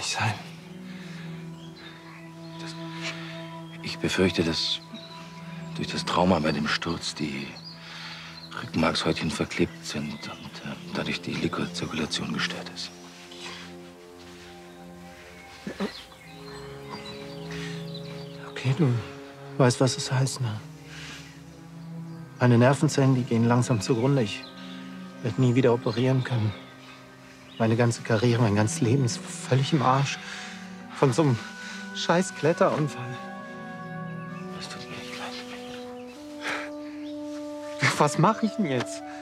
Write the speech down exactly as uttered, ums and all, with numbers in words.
nicht sein. Das, ich befürchte, dass durch das Trauma bei dem Sturz die Rückenmarkshäutchen verklebt sind und äh, dadurch die Liquidzirkulation gestört ist. Okay, du weißt, was es heißt, ne? Meine Nervenzellen, die gehen langsam zugrunde. Ich werde nie wieder operieren können. Meine ganze Karriere, mein ganzes Leben ist völlig im Arsch. Von so einem scheiß Kletterunfall. Es tut mir echt leid. Was mache ich denn jetzt?